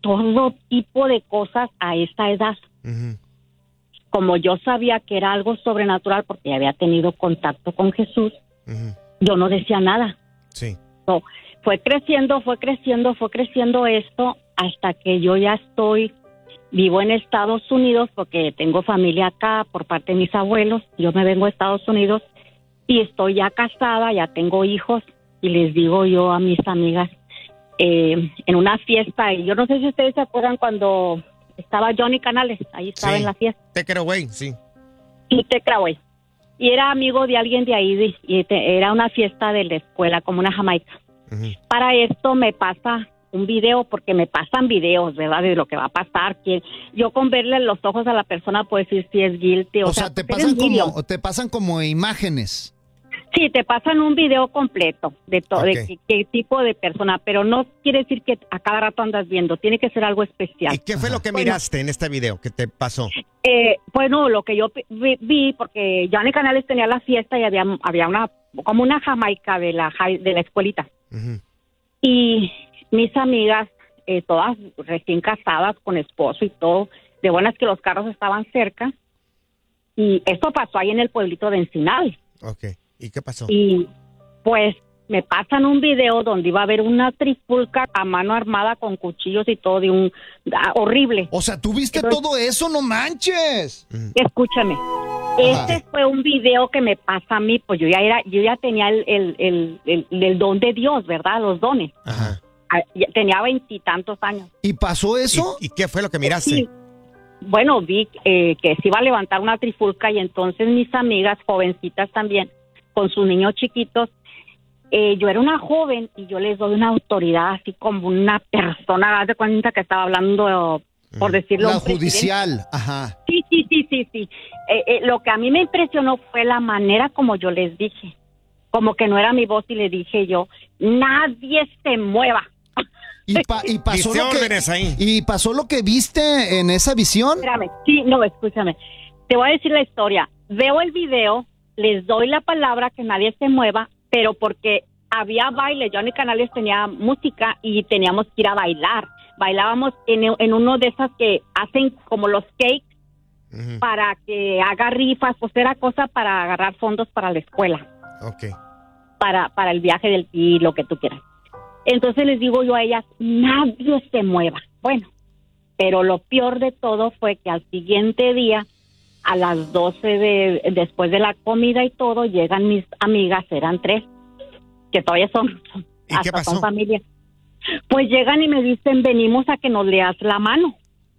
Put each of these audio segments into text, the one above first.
todo tipo de cosas a esta edad. Uh-huh. Como yo sabía que era algo sobrenatural porque había tenido contacto con Jesús, Uh-huh. yo no decía nada. Sí. No, fue creciendo esto hasta que yo ya vivo en Estados Unidos porque tengo familia acá por parte de mis abuelos. Yo me vengo a Estados Unidos y estoy ya casada, ya tengo hijos y les digo yo a mis amigas en una fiesta, y yo no sé si ustedes se acuerdan cuando estaba Johnny Canales, ahí estaba Sí. en la fiesta. Take it away, sí. Sí, Take It Away. Y era amigo de alguien de ahí, era una fiesta de la escuela, como una Jamaica. Uh-huh. Para esto me pasa un video, porque me pasan videos, ¿verdad? De lo que va a pasar. Que yo con verle los ojos a la persona puedo decir si es guilty. O sea, te pasan como imágenes. Sí, te pasan un video completo de todo, Ok. de qué tipo de persona, pero no quiere decir que a cada rato andas viendo, tiene que ser algo especial. ¿Y qué fue lo que miraste en este video? ¿Qué te pasó? Bueno, lo que yo vi, porque Johnny Canales tenía la fiesta y había como una Jamaica de la escuelita. Uh-huh. Y mis amigas, todas recién casadas con esposo y todo, de buenas que los carros estaban cerca. Y esto pasó ahí en el pueblito de Encinal. Ok. ¿Y qué pasó? Y pues me pasan un video donde iba a haber una trifulca a mano armada con cuchillos y todo, horrible. O sea, ¿tú viste Entonces, todo eso? ¡No manches! Uh-huh. Escúchame. Este fue un video que me pasa a mí, pues yo ya tenía el don de Dios, ¿verdad? Los dones. Ajá. Tenía 20 y tantos años. ¿Y pasó eso? ¿Y qué fue lo que miraste? Sí. Bueno, vi que se iba a levantar una trifulca y entonces mis amigas, jovencitas también, con sus niños chiquitos, yo era una joven y yo les doy una autoridad así como una persona, haz de cuenta que estaba hablando, por decirlo. La judicial, ajá. Sí. Lo que a mí me impresionó fue la manera como yo les dije, como que no era mi voz y le dije yo, nadie se mueva. ¿Y pasó ¿Viste lo que órdenes ahí? ¿Y pasó lo que viste en esa visión? Espérame, sí, no, escúchame. Te voy a decir la historia. Veo el video, les doy la palabra que nadie se mueva, pero porque había baile, Johnny Canales tenía música y teníamos que ir a bailar. Bailábamos en uno de esas que hacen como los cakes Uh-huh. para que haga rifas, pues era cosa para agarrar fondos para la escuela, Ok. para el viaje y lo que tú quieras. Entonces les digo yo a ellas, nadie se mueva. Bueno, pero lo peor de todo fue que al siguiente día, a las 12 después de la comida y todo, llegan mis amigas, eran 3, que todavía son, ¿Y hasta qué pasó? son familia. Pues llegan y me dicen, venimos a que nos leas la mano.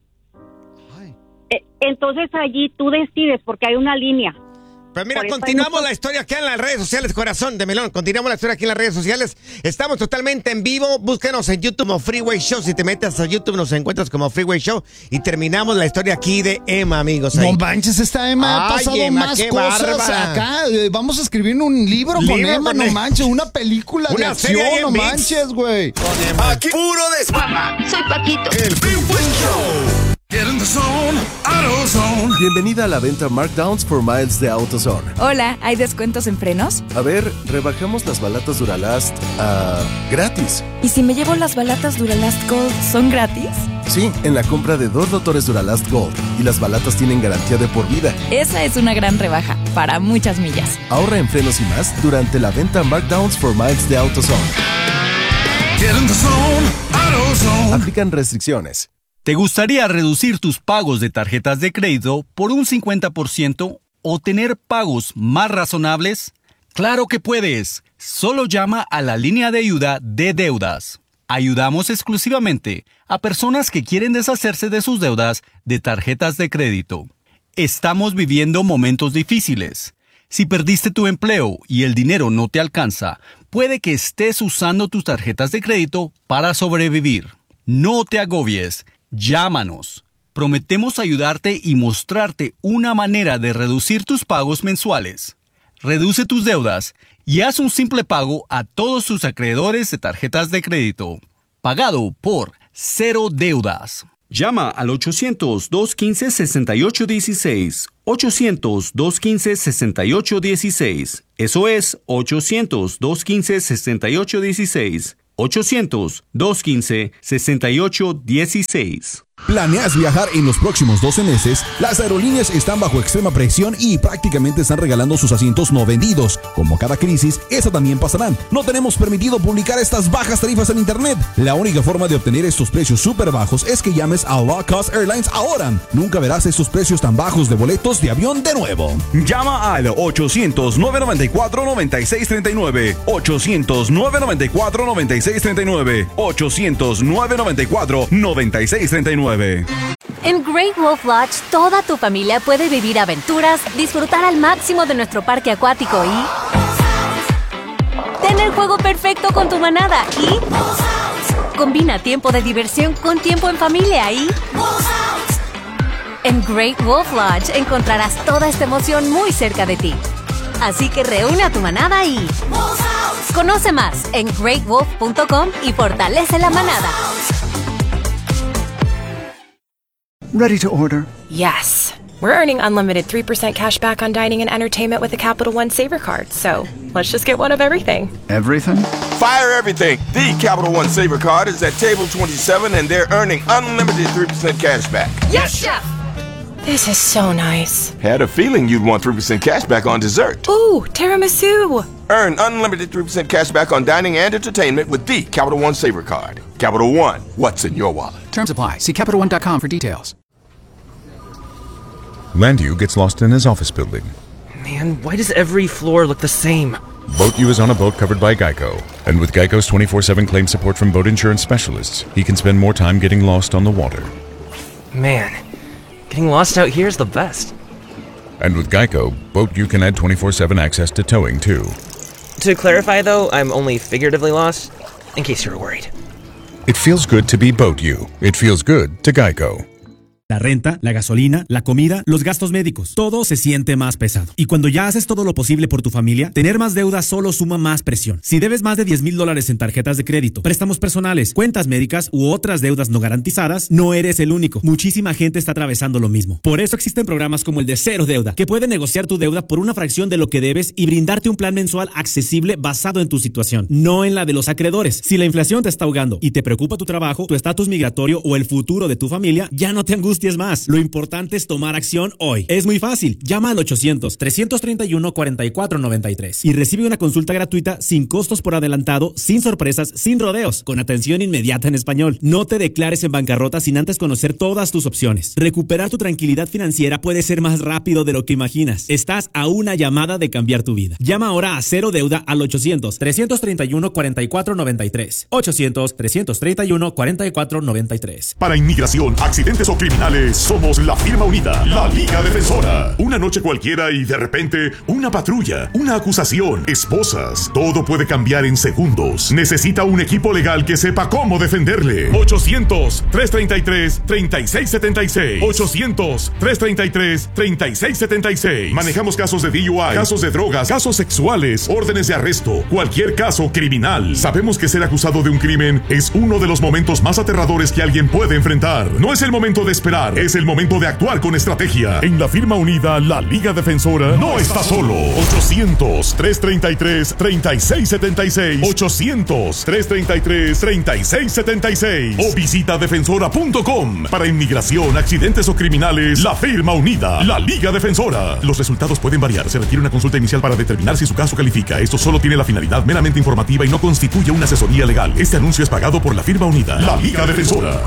Ay. Entonces allí tú decides, porque hay una línea. Pues mira, Por eso continuamos hay la historia aquí en las redes sociales, corazón de melón. Continuamos la historia aquí en las redes sociales. Estamos totalmente en vivo. Búsquenos en YouTube como Freeway Show. Si te metes a YouTube nos encuentras como Freeway Show. Y terminamos la historia aquí de Emma, amigos. Ahí. No manches, esta Emma ha Ay, pasado Emma, más qué cosas bárbara. acá. Vamos a escribir un libro con Libro Emma, con no Emma. manches. Una película de Una serie acción, en no ViX. manches, güey. Aquí puro desmadre. Soy Paquito. El Freeway Show. Get in the zone, AutoZone. Bienvenida a la venta Markdowns for Miles de AutoZone. Hola, ¿hay descuentos en frenos? A ver, rebajamos las balatas Duralast a gratis. ¿Y si me llevo las balatas Duralast Gold, son gratis? Sí, en la compra de 2 rotores Duralast Gold. Y las balatas tienen garantía de por vida. Esa es una gran rebaja, para muchas millas. Ahorra en frenos y más durante la venta Markdowns for Miles de AutoZone. Get in the zone, AutoZone. Aplican restricciones. ¿Te gustaría reducir tus pagos de tarjetas de crédito por un 50% o tener pagos más razonables? ¡Claro que puedes! Solo llama a la línea de ayuda de deudas. Ayudamos exclusivamente a personas que quieren deshacerse de sus deudas de tarjetas de crédito. Estamos viviendo momentos difíciles. Si perdiste tu empleo y el dinero no te alcanza, puede que estés usando tus tarjetas de crédito para sobrevivir. No te agobies. Llámanos. Prometemos ayudarte y mostrarte una manera de reducir tus pagos mensuales. Reduce tus deudas y haz un simple pago a todos tus acreedores de tarjetas de crédito. Pagado por cero deudas. Llama al 800-215-6816. 800-215-6816. Eso es 800-215-6816. 800-215-6816. ¿Planeas viajar en los próximos 12 meses? Las aerolíneas están bajo extrema presión y prácticamente están regalando sus asientos no vendidos. Como cada crisis, esa también pasará. No tenemos permitido publicar estas bajas tarifas en internet. La única forma de obtener estos precios súper bajos es que llames a Low Cost Airlines ahora. Nunca verás estos precios tan bajos de boletos de avión de nuevo. Llama al 800-994-9639. 800-994-9639. 800-994-9639. En Great Wolf Lodge, toda tu familia puede vivir aventuras, disfrutar al máximo de nuestro parque acuático y tener el juego perfecto con tu manada y combina tiempo de diversión con tiempo en familia y en Great Wolf Lodge encontrarás toda esta emoción muy cerca de ti. Así que reúne a tu manada y conoce más en greatwolf.com y fortalece la manada. Ready to order? Yes. We're earning unlimited 3% cash back on dining and entertainment with the Capital One Saver Card, so let's just get one of everything. Everything? Fire everything. The Capital One Saver Card is at table 27 and they're earning unlimited 3% cash back. Yes, Chef! This is so nice. Had a feeling you'd want 3% cash back on dessert. Ooh, tiramisu! Earn unlimited 3% cash back on dining and entertainment with the Capital One Saver Card. Capital One, what's in your wallet? Terms apply. See CapitalOne.com for details. Landu gets lost in his office building. Man, why does every floor look the same? BoatU is on a boat covered by Geico. And with Geico's 24/7 claim support from boat insurance specialists, he can spend more time getting lost on the water. Man, getting lost out here is the best. And with Geico, BoatU can add 24/7 access to towing, too. To clarify, though, I'm only figuratively lost, in case you were worried. It feels good to be BoatU. It feels good to Geico. La renta, la gasolina, la comida, los gastos médicos, todo se siente más pesado. Y cuando ya haces todo lo posible por tu familia, tener más deuda solo suma más presión. Si debes más de $10,000 en tarjetas de crédito, préstamos personales, cuentas médicas u otras deudas no garantizadas, no eres el único. Muchísima gente está atravesando lo mismo. Por eso existen programas como el de Cero Deuda, que pueden negociar tu deuda por una fracción de lo que debes y brindarte un plan mensual accesible basado en tu situación, no en la de los acreedores. Si la inflación te está ahogando y te preocupa tu trabajo, tu estatus migratorio o el futuro de tu familia, ya no te angusties más. Lo importante es tomar acción hoy. Es muy fácil. Llama al 800-331-4493 y recibe una consulta gratuita sin costos por adelantado, sin sorpresas, sin rodeos, con atención inmediata en español. No te declares en bancarrota sin antes conocer todas tus opciones. Recuperar tu tranquilidad financiera puede ser más rápido de lo que imaginas. Estás a una llamada de cambiar tu vida. Llama ahora a Cero Deuda al 800-331-4493. 800-331-4493. Para inmigración, accidentes o criminales, somos la firma unida, la Liga Defensora. Una noche cualquiera y de repente, una patrulla, una acusación, esposas. Todo puede cambiar en segundos. Necesita un equipo legal que sepa cómo defenderle. 800-333-3676. 800-333-3676. Manejamos casos de DUI, casos de drogas, casos sexuales, órdenes de arresto, cualquier caso criminal. Sabemos que ser acusado de un crimen es uno de los momentos más aterradores que alguien puede enfrentar. No es el momento de esperar. Es el momento de actuar con estrategia. En la firma unida, la Liga Defensora no está solo. 800-333-3676. 800-333-3676. O visita defensora.com. Para inmigración, accidentes o criminales, la firma unida, la Liga Defensora. Los resultados pueden variar. Se requiere una consulta inicial para determinar si su caso califica. Esto solo tiene la finalidad meramente informativa y no constituye una asesoría legal. Este anuncio es pagado por la firma unida, la Liga Defensora.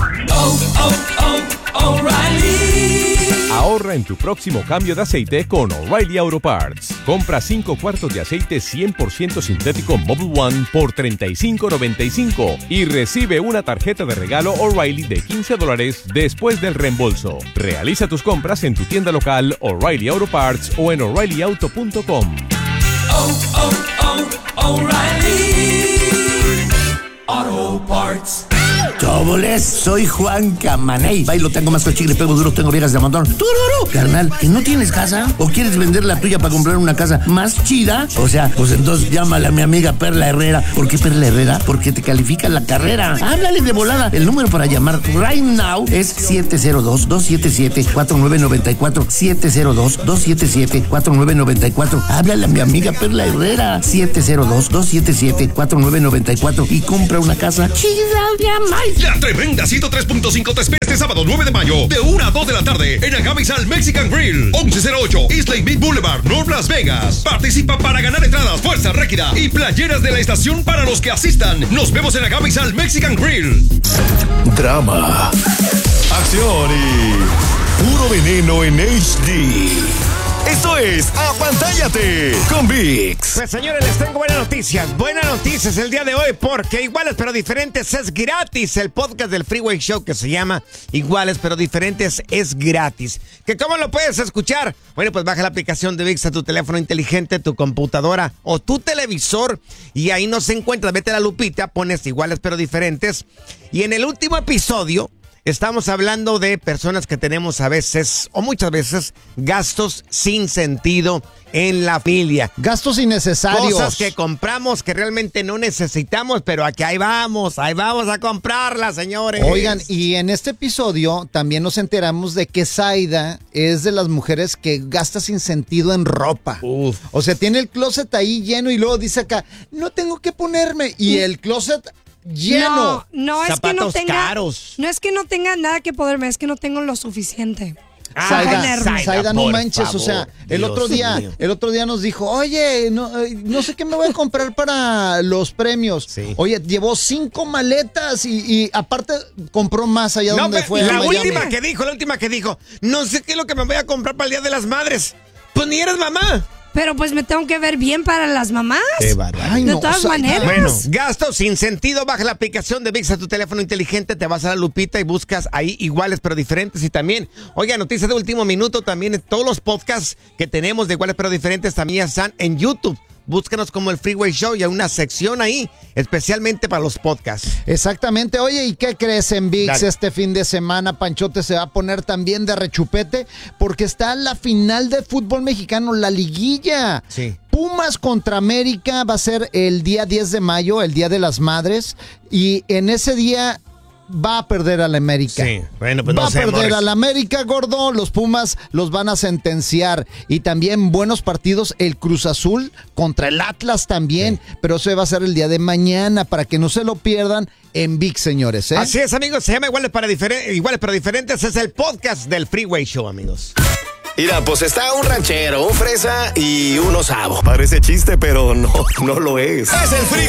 Ahorra en tu próximo cambio de aceite con O'Reilly Auto Parts. Compra 5 cuartos de aceite 100% sintético Mobil One por $35.95 y recibe una tarjeta de regalo O'Reilly de $15 después del reembolso. Realiza tus compras en tu tienda local O'Reilly Auto Parts o en O'ReillyAuto.com. O'Reilly Auto Parts. ¡Tóboles! Soy Juan Camaney. Bailo, tengo más cochile, pego duro, tengo viejas de montón. ¡Tururú! Carnal, ¿que no tienes casa? ¿O quieres vender la tuya para comprar una casa más chida? O sea, pues entonces llámale a mi amiga Perla Herrera. ¿Por qué Perla Herrera? Porque te califica la carrera. Háblale de volada. El número para llamar right now es 702-277-4994. 702-277-4994. Háblale a mi amiga Perla Herrera. 702-277-4994 y compra una casa chida de amar. La tremenda 103.5 te espera este sábado 9 de mayo de 1 a 2 de la tarde en Agamisal Mexican Grill, 1108 East Lake Mead Boulevard, North Las Vegas. Participa para ganar entradas, fuerza rígida y playeras de la estación para los que asistan. Nos vemos en Agamisal Mexican Grill. Drama, acción y puro veneno en HD. Esto es Apantállate con VIX. Pues señores, les tengo buenas noticias el día de hoy, porque Iguales pero Diferentes es gratis. El podcast del Freeway Show que se llama Iguales pero Diferentes es gratis. ¿Que cómo lo puedes escuchar? Bueno, pues baja la aplicación de VIX a tu teléfono inteligente, tu computadora o tu televisor y ahí nos encuentras. Vete a la lupita, pones Iguales pero Diferentes y en el último episodio estamos hablando de personas que tenemos a veces, o muchas veces, gastos sin sentido en la familia. Gastos innecesarios. Cosas que compramos que realmente no necesitamos, pero aquí ahí vamos a comprarlas, señores. Oigan, y en este episodio también nos enteramos de que Zaida es de las mujeres que gasta sin sentido en ropa. Uf. O sea, tiene el closet ahí lleno y luego dice acá, no tengo que ponerme. Y el closet lleno. No es que no tenga caros. No es que no tenga nada que ponerme, es que no tengo lo suficiente. Zaida, no manches, favor, o sea, el Dios otro día nos dijo, oye, no sé qué me voy a comprar para los premios. Sí. Oye, llevó 5 maletas y aparte compró más allá donde fue. La última que dijo, no sé qué es lo que me voy a comprar para el Día de las Madres. Pues ni eres mamá. Pero pues me tengo que ver bien para las mamás. Ay, de todas maneras. Bueno, gasto sin sentido. Baja la aplicación de VIX a tu teléfono inteligente. Te vas a la lupita y buscas ahí Iguales pero Diferentes. Y también, oiga, noticias de último minuto. También todos los podcasts que tenemos de Iguales pero Diferentes también están en YouTube. Búscanos como el Freeway Show y hay una sección ahí especialmente para los podcasts. Exactamente. Oye, ¿y qué crees en VIX? Dale. Este fin de semana Panchote se va a poner también de rechupete porque está la final de fútbol mexicano, la liguilla. Sí. Pumas contra América va a ser el día 10 de mayo, el Día de las Madres, y en ese día va a perder a la América. Sí, bueno, pues va no a sé, perder Morris. a la América, gordo. Los Pumas los van a sentenciar. Y también buenos partidos, el Cruz Azul contra el Atlas también. Sí. Pero eso va a ser el día de mañana para que no se lo pierdan en VIX, señores. Así es, amigos. Se llama Iguales pero Diferentes. Es el podcast del Freeway Show, amigos. Mira, pues está un ranchero, un fresa y un osavo. Parece chiste, pero no lo es. Es el Freeway